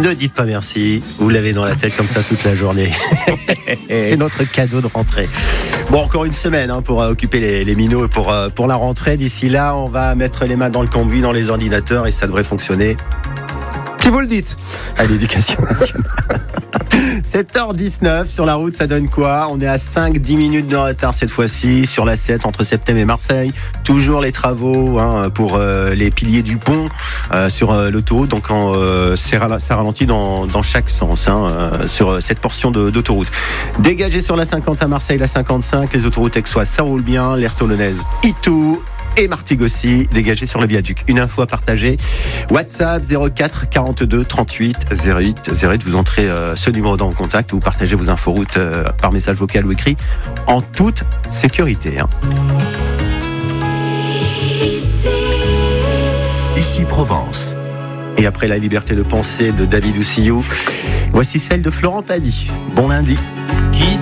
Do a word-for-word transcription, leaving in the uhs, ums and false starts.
Ne dites pas merci, vous l'avez dans la tête comme ça toute la journée. C'est notre cadeau de rentrée. Bon, encore une semaine hein, pour euh, occuper les, les minots pour, euh, pour la rentrée. D'ici là, on va mettre les mains dans le cambouis, dans les ordinateurs et ça devrait fonctionner. Si vous le dites. À l'éducation nationale. sept heures dix-neuf, sur la route, ça donne quoi? On est à cinq dix minutes de retard cette fois-ci, sur la sept, entre Septem et Marseille. Toujours les travaux hein, pour euh, les piliers du pont euh, sur euh, l'autoroute. Donc en, euh, ça ralentit dans, dans chaque sens hein, euh, sur euh, cette portion de, d'autoroute. Dégagé sur la cinquante à Marseille, la cinquante-cinq, les autoroutes aixoises, ça roule bien. L'aire toulonnaise, Itou et Martigossi, dégagé sur le viaduc. Une info à partager. WhatsApp zéro quatre quarante-deux trente-huit zéro huit zéro huit. Vous entrez euh, ce numéro dans le contact. Vous partagez vos inforoutes euh, par message vocal ou écrit en toute sécurité. Hein. Ici Provence. Et après la liberté de penser de David Oussillou, voici celle de Florent Pagny. Bon lundi. Qui